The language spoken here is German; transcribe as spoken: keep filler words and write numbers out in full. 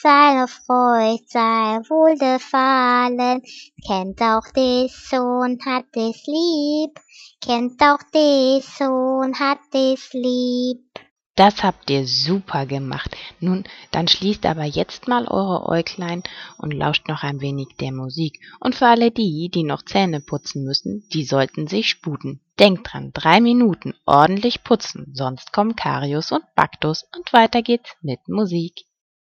Seine Freud sei wohlgefallen, kennt auch des und hat es lieb, kennt auch des und hat es lieb. Das habt ihr super gemacht. Nun, dann schließt aber jetzt mal eure Äuglein und lauscht noch ein wenig der Musik. Und für alle die, die noch Zähne putzen müssen, die sollten sich sputen. Denkt dran, drei Minuten ordentlich putzen, sonst kommen Karius und Baktus und weiter geht's mit Musik.